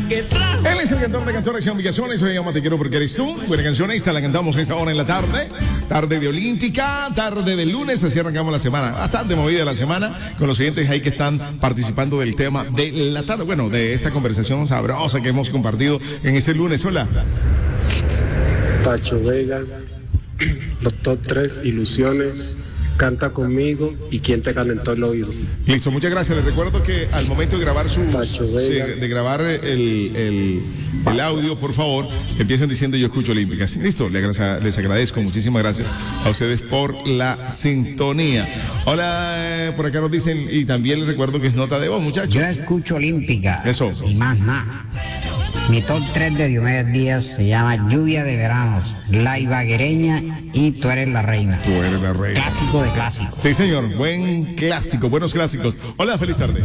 que trajo. Él es el cantor de cantores y Villasones. Se llama Te quiero porque eres tú. Buena canción, esta la cantamos a esta hora en la tarde. Tarde de Olímpica, tarde del lunes. Así arrancamos la semana. Bastante movida la semana con los siguientes ahí que están participando del tema de la tarde. Bueno, de esta conversación sabrosa que hemos compartido en este lunes. Hola. Pacho Vega, los top 3 ilusiones, Canta conmigo y Quién te calentó el oído. Listo, muchas gracias. Les recuerdo que al momento de grabar de grabar el audio, por favor, empiecen diciendo yo escucho Olímpica. Listo, les agradezco, muchísimas gracias a ustedes por la sintonía. Hola, por acá nos dicen, y también les recuerdo que es nota de voz, muchachos. Yo escucho Olímpica. Eso. Y más nada. Mi top 3 de Diomedes Díaz se llama Lluvia de Veranos, La Ibaguereña y Tú eres la reina. Tú eres la reina. Clásico de clásicos. Sí, señor. Buen clásico, buenos clásicos. Hola, feliz tarde.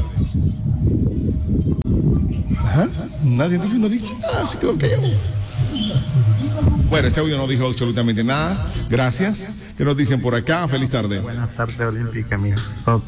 Ajá. Nadie dijo, no dice nada, así que ok. Bueno, este audio no dijo absolutamente nada. Gracias. ¿Qué nos dicen por acá? Feliz tarde. Buenas tardes, Olímpica. Mi top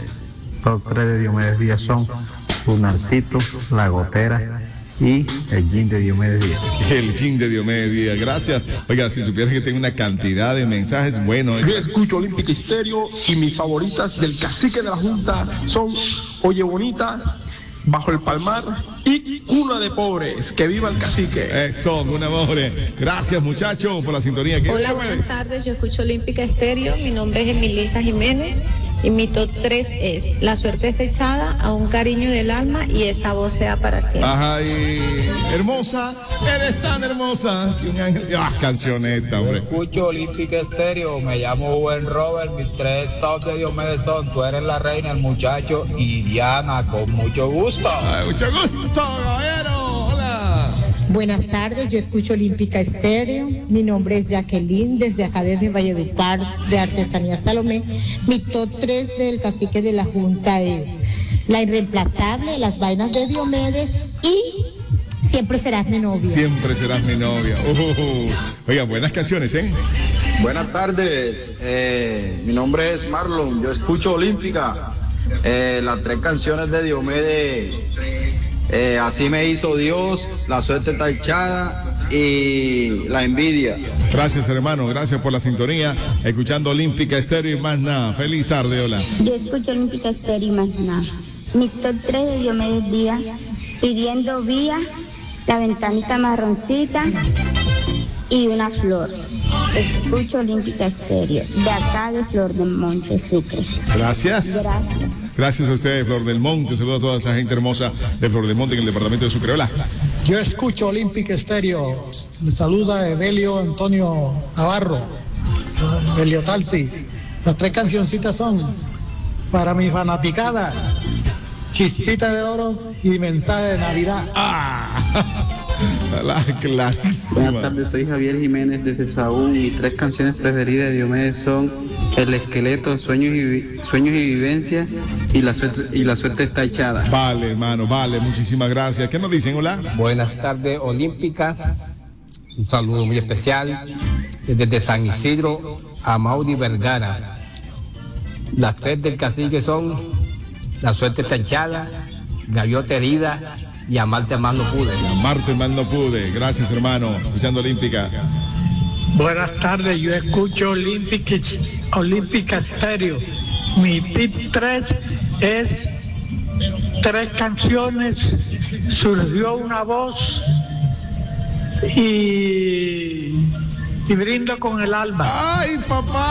3 de Diomedes Díaz son Lunarcito, La Gotera y el Gin de Diomedes Díaz. El Gin de Diomedes Díaz, gracias. Oiga, si supieras que tengo una cantidad de mensajes, bueno. Yo escucho Olímpica Estéreo y mis favoritas del cacique de la Junta son Oye Bonita, Bajo el Palmar y Cuna de Pobres. ¡Que viva el cacique! Eso, un amor. Gracias, muchachos, por la sintonía. Hola, buenas tardes. Yo escucho Olímpica Estéreo. Mi nombre es Emilisa Jiménez. Y mi top 3 es La suerte está echada, A un cariño del alma y Esta voz sea para siempre. Ay, hermosa, eres tan hermosa. Y un ángel. Cancioneta, hombre. Escucho Olímpica Estéreo, me llamo Buen Robert, mis 3 top de Diomedes son Tú eres la reina, el muchacho y Diana, con mucho gusto. Ay, mucho gusto, caballero. Hola. Buenas tardes, yo escucho Olímpica Estéreo. Mi nombre es Jacqueline, desde acá desde Valledupar, de Artesanía Salomé. Mi top 3 del cacique de la Junta es La Irreemplazable, Las Vainas de Diomedes y Siempre serás mi novia. Siempre serás mi novia. Oiga, buenas canciones, ¿eh? Buenas tardes, mi nombre es Marlon, yo escucho Olímpica. Las 3 canciones de Diomedes. Así me hizo Dios, La suerte está echada y La envidia. Gracias, hermano, gracias por la sintonía. Escuchando Olímpica Estéreo y más nada. Feliz tarde, hola. Yo escucho Olímpica Estéreo y más nada. Mi top 3 de Diomedes Díaz, Pidiendo Vía, La ventanita marroncita y Una flor. Escucho Olímpica Estéreo, de acá de Flor del Monte, Sucre. Gracias. Gracias a ustedes, Flor del Monte. Saludos a toda esa gente hermosa de Flor del Monte en el departamento de Sucre. Hola. Yo escucho Olímpica Estéreo. Me saluda Evelio Antonio Navarro, Elio Talsi. Las 3 cancioncitas son para mi fanaticada, Chispita de Oro y Mensaje de Navidad. Clarísima. Buenas tardes, soy Javier Jiménez desde Saúl. Mis 3 canciones preferidas de Diomedes son El Esqueleto, Sueños y Vivencias y La suerte está echada. Vale, hermano, vale, muchísimas gracias. ¿Qué nos dicen? Hola. Buenas tardes, Olímpica. Un saludo muy especial desde San Isidro a Maudi Vergara. Las 3 del cacique son La suerte está echada, Gaviota herida y Amarte más no pude. Amarte más no pude. Gracias, hermano. Escuchando Olímpica. Buenas tardes, yo escucho Olímpica Estéreo. Mi tip 3 es 3 canciones, Surgió una voz y Brindo con el alma. ¡Ay, papá!